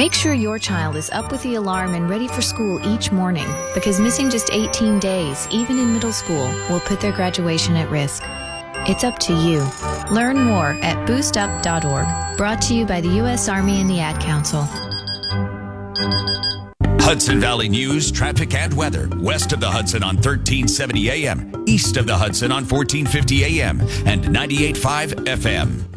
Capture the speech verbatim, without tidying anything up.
Make sure your child is up with the alarm and ready for school each morning, because missing just eighteen days, even in middle school, will put their graduation at risk. It's up to you. Learn more at boost up dot org. Brought to you by the U S Army and the Ad Council. Hudson Valley News, traffic and weather. West of the Hudson on thirteen seventy A M, east of the Hudson on fourteen fifty A M, and ninety-eight point five F M.